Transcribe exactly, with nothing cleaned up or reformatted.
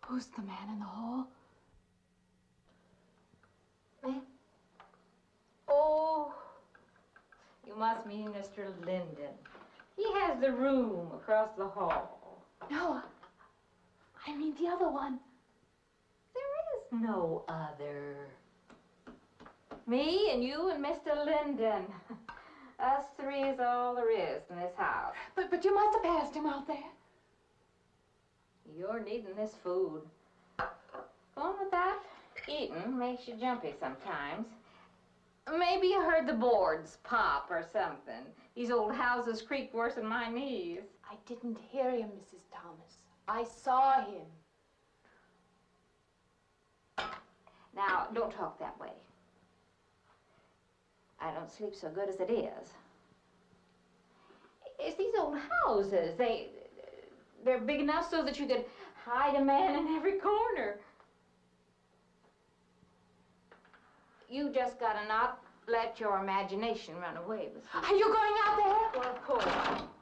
Who's the man in the hall? Man? Oh, you must mean Mister Linden. He has the room across the hall. No, I mean the other one. There is no other. Me and you and Mister Linden. Us three is all there is in this house. But, but you must have passed him out there. You're needing this food. Going without eating makes you jumpy sometimes. Maybe you heard the boards pop or something. These old houses creak worse than my knees. I didn't hear him, Missus Thomas. I saw him. Now, don't talk that way. I don't sleep so good as it is. It's these old houses. They, they're big enough so that you could hide a man in every corner. You just gotta not let your imagination run away with you. Are you going out there? Well, of course.